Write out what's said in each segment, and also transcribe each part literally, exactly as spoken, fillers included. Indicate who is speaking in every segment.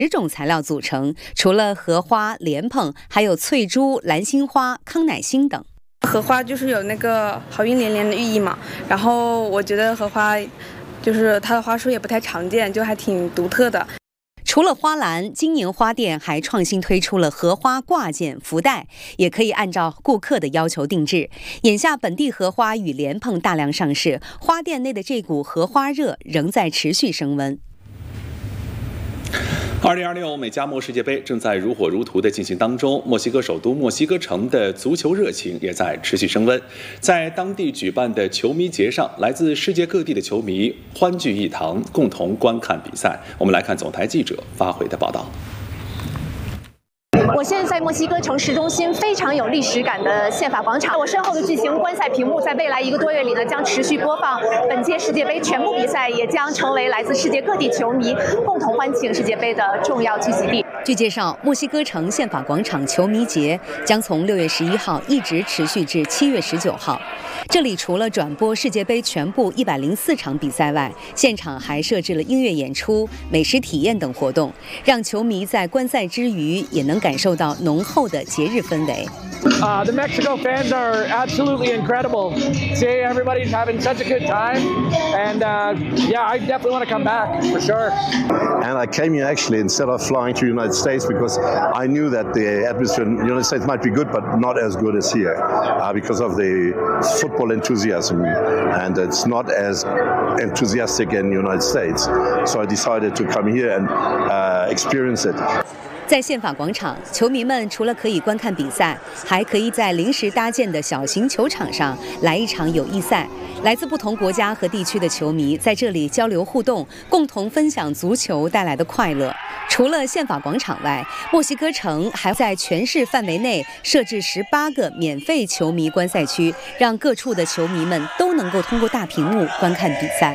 Speaker 1: 十种材料组成，除了荷花、莲蓬，还有翠珠、蓝心花、康乃馨等。
Speaker 2: 荷花就是有那个好运连连的寓意嘛，然后我觉得荷花就是它的花束也不太常见，就还挺独特的。
Speaker 1: 除了花篮，今年花店还创新推出了荷花挂件、福袋，也可以按照顾客的要求定制。眼下本地荷花与莲蓬大量上市，花店内的这股荷花热仍在持续升温。
Speaker 3: 二零二六美加墨世界杯正在如火如荼地进行当中，墨西哥首都墨西哥城的足球热情也在持续升温。在当地举办的球迷节上，来自世界各地的球迷欢聚一堂，共同观看比赛。我们来看总台记者发回的报道。
Speaker 4: 我现在在墨西哥城市中心非常有历史感的宪法广场，我身后的巨型观赛屏幕在未来一个多月里呢将持续播放本届世界杯全部比赛，也将成为来自世界各地球迷共同欢庆世界杯的重要聚集地。
Speaker 1: 据介绍，墨西哥城宪法广场球迷节将从六月十一号一直持续至七月十九号。这里除了转播世界杯全部一百零四场比赛外，现场还设置了音乐演出、美食体验等活动，让球迷在观赛之余也能感受到浓厚的节日氛围。
Speaker 5: Uh, the Mexico fans are absolutely incredible. See, everybody's having such a good time, and uh, yeah, I definitely want to come back for sure.
Speaker 6: And I came here actually instead of flying to the United States because I knew that the atmosphere in the United States might be good, but not as good as here uh, because of the football enthusiasm, and it's not as enthusiastic in the United States. So I decided to come here and uh, experience it.
Speaker 1: 在宪法广场，球迷们除了可以观看比赛，还可以在临时搭建的小型球场上来一场友谊赛。来自不同国家和地区的球迷在这里交流互动，共同分享足球带来的快乐。除了宪法广场外，墨西哥城还在全市范围内设置十八个免费球迷观赛区，让各处的球迷们都能够通过大屏幕观看比赛。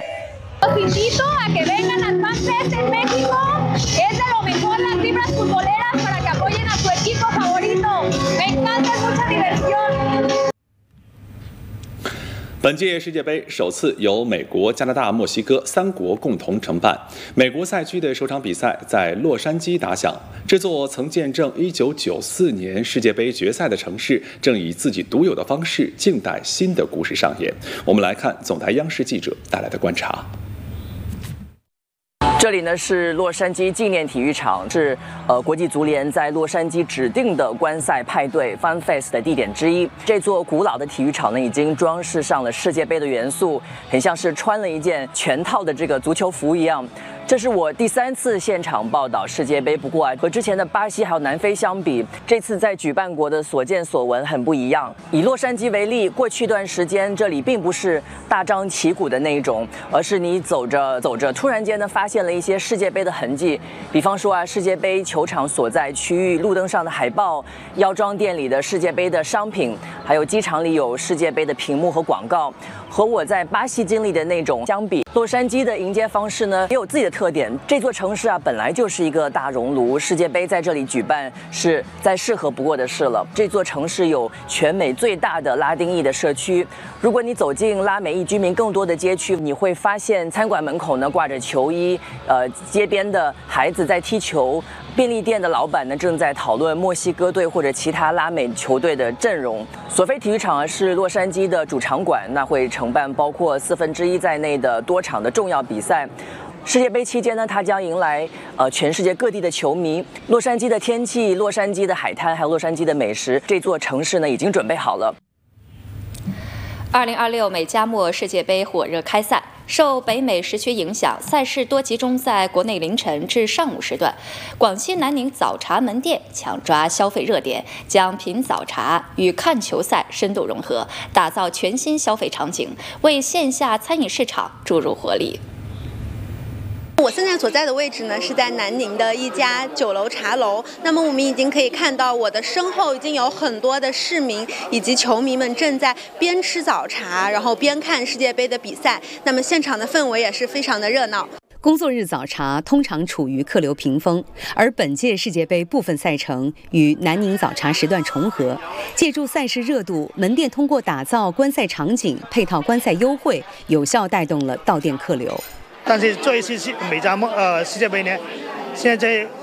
Speaker 3: 本届世界杯首次由美国、加拿大、墨西哥三国共同承办。美国赛区的首场比赛在洛杉矶打响，这座曾见证一九九四年世界杯决赛的城市，正以自己独有的方式静待新的故事上演。我们来看总台央视记者带来的观察。
Speaker 7: 这里呢是洛杉矶纪念体育场，是呃国际足联在洛杉矶指定的观赛派对 Fun Fest 的地点之一。这座古老的体育场呢，已经装饰上了世界杯的元素，很像是穿了一件全套的这个足球服一样。这是我第三次现场报道世界杯，不过啊，和之前的巴西还有南非相比，这次在举办国的所见所闻很不一样。以洛杉矶为例，过去一段时间这里并不是大张旗鼓的那一种，而是你走着走着，突然间呢发现了一些世界杯的痕迹，比方说啊，世界杯球场所在区域路灯上的海报、药妆店里的世界杯的商品，还有机场里有世界杯的屏幕和广告。和我在巴西经历的那种相比，洛杉矶的迎接方式呢也有自己的特点。这座城市啊本来就是一个大熔炉，世界杯在这里举办是再适合不过的事了。这座城市有全美最大的拉丁裔的社区，如果你走进拉美裔居民更多的街区，你会发现餐馆门口呢挂着球衣，呃，街边的孩子在踢球。便利店的老板呢正在讨论墨西哥队或者其他拉美球队的阵容。索菲体育场啊是洛杉矶的主场馆，那会承办包括四分之一在内的多场的重要比赛。世界杯期间呢，它将迎来呃全世界各地的球迷。洛杉矶的天气、洛杉矶的海滩，还有洛杉矶的美食，这座城市呢已经准备好了。
Speaker 8: 二零二六美加墨世界杯火热开赛。受北美时区影响，赛事多集中在国内凌晨至上午时段。广西南宁早茶门店抢抓消费热点，将品早茶与看球赛深度融合，打造全新消费场景，为线下餐饮市场注入活力。
Speaker 9: 我现在所在的位置呢，是在南宁的一家酒楼茶楼。那么我们已经可以看到，我的身后已经有很多的市民以及球迷们正在边吃早茶，然后边看世界杯的比赛。那么现场的氛围也是非常的热闹。
Speaker 1: 工作日早茶通常处于客流屏风，而本届世界杯部分赛程与南宁早茶时段重合。借助赛事热度，门店通过打造观赛场景、配套观赛优惠，有效带动了到店客流。
Speaker 10: 但是这一次美加墨呃世界杯呢，现在